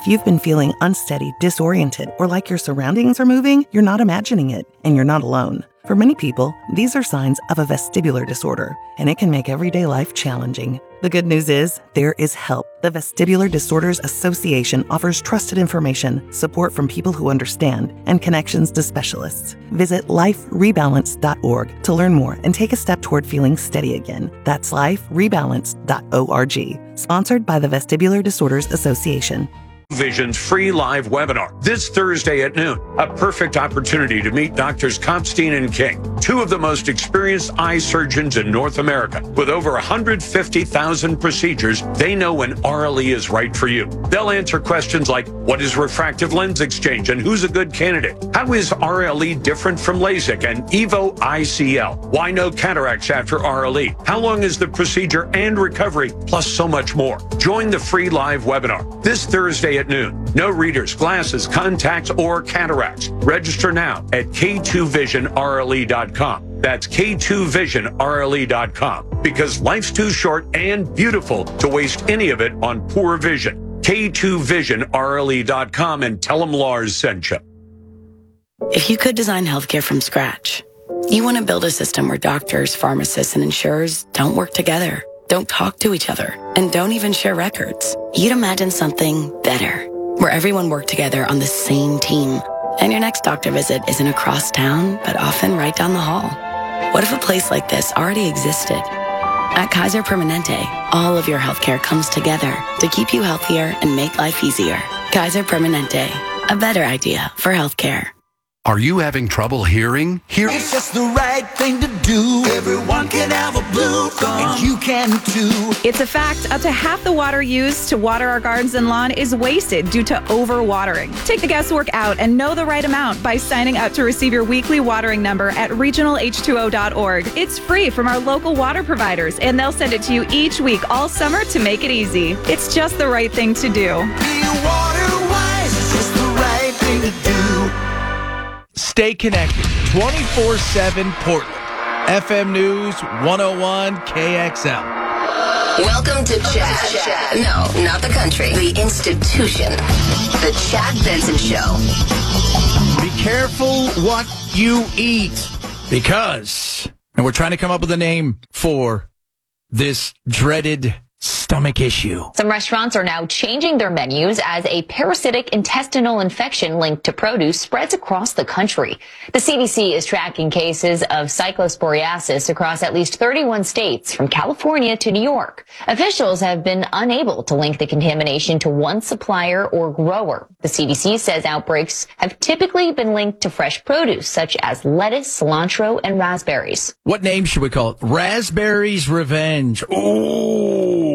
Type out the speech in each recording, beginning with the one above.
If you've been feeling unsteady, disoriented, or like your surroundings are moving, you're not imagining it, and you're not alone. For many people, these are signs of a vestibular disorder, and it can make everyday life challenging. The good news is, there is help. The Vestibular Disorders Association offers trusted information, support from people who understand, and connections to specialists. Visit liferebalance.org to learn more and take a step toward feeling steady again. That's liferebalance.org. Sponsored by the Vestibular Disorders Association. Vision's free live webinar this Thursday at noon. A perfect opportunity to meet Doctors Kopstein and King, two of the most experienced eye surgeons in North America. With over 150,000 procedures, they know when RLE is right for you. They'll answer questions like, what is refractive lens exchange and who's a good candidate? How is RLE different from LASIK and EVO ICL? Why no cataracts after RLE? How long is the procedure and recovery? Plus so much more. Join the free live webinar this Thursday at noon. No readers, glasses, contacts, or cataracts. Register now at K2VisionRLE.com. That's K2VisionRLE.com. Because life's too short and beautiful to waste any of it on poor vision. K2VisionRLE.com and tell them Lars sent you. If you could design healthcare from scratch, you want to build a system where doctors, pharmacists, and insurers don't work together, don't talk to each other, and don't even share records. You'd imagine something better, where everyone worked together on the same team, and your next doctor visit isn't across town, but often right down the hall. What if a place like this already existed? At Kaiser Permanente, all of your healthcare comes together to keep you healthier and make life easier. Kaiser Permanente, a better idea for healthcare. Are you having trouble hearing? It's just the right thing to do. Everyone can have a blue thumb, and you can too. It's a fact. Up to half the water used to water our gardens and lawn is wasted due to overwatering. Take the guesswork out and know the right amount by signing up to receive your weekly watering number at regionalh2o.org. It's free from our local water providers, and they'll send it to you each week all summer to make it easy. It's just the right thing to do. Be water wise, it's just the right thing to do. Stay connected 24/7 Portland. FM News 101 KXL. Welcome to Chad. No, not the country. The institution. The Chad Benson Show. Be careful what you eat, because, and we're trying to come up with a name for this dreaded stomach issue. Some restaurants are now changing their menus as a parasitic intestinal infection linked to produce spreads across the country. The CDC is tracking cases of cyclosporiasis across at least 31 states, from California to New York. Officials have been unable to link the contamination to one supplier or grower. The CDC says outbreaks have typically been linked to fresh produce, such as lettuce, cilantro, and raspberries. What name should we call it? Raspberries Revenge. Ooh.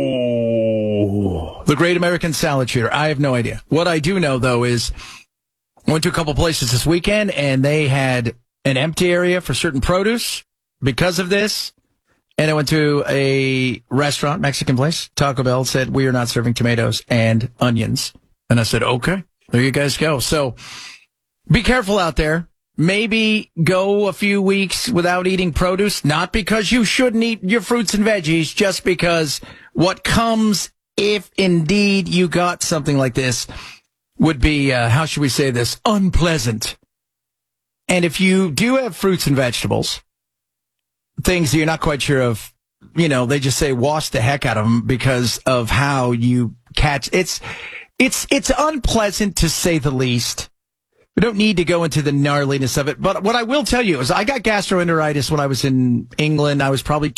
The Great American Salad Shooter. I have no idea. What I do know, though, is I went to a couple places this weekend, and they had an empty area for certain produce because of this. And I went to a restaurant, Mexican place. Taco Bell said, we are not serving tomatoes and onions. And I said, okay, there you guys go. So be careful out there. Maybe go a few weeks without eating produce, not because you shouldn't eat your fruits and veggies, just because what comes, if indeed you got something like this, would be, how should we say this, unpleasant. And if you do have fruits and vegetables, things that you're not quite sure of, you know, they just say wash the heck out of them because of how you catch. It's unpleasant, to say the least. We don't need to go into the gnarliness of it. But what I will tell you is I got gastroenteritis when I was in England. I was probably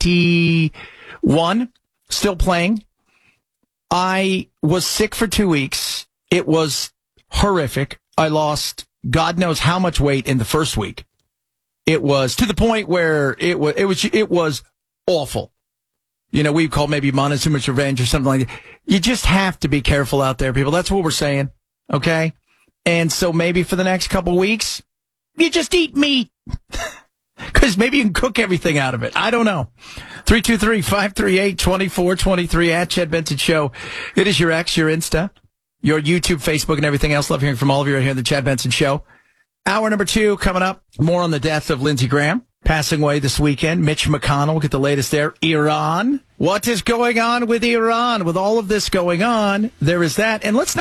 21, still playing. I was sick for 2 weeks. It was horrific. I lost God knows how much weight in the first week. It was to the point where it was awful. You know, we call maybe Montezuma's Revenge or something like that. You just have to be careful out there, people. That's what we're saying. Okay? And so maybe for the next couple weeks, you just eat meat. Because maybe you can cook everything out of it. I don't know. 323-538-2423 at Chad Benson Show. It is your X, your Insta, your YouTube, Facebook, and everything else. Love hearing from all of you right here on the Chad Benson Show. Hour number 2 coming up. More on the death of Lindsey Graham, passing away this weekend. Mitch McConnell, get the latest there. Iran. What is going on with Iran? With all of this going on, there is that. And let's not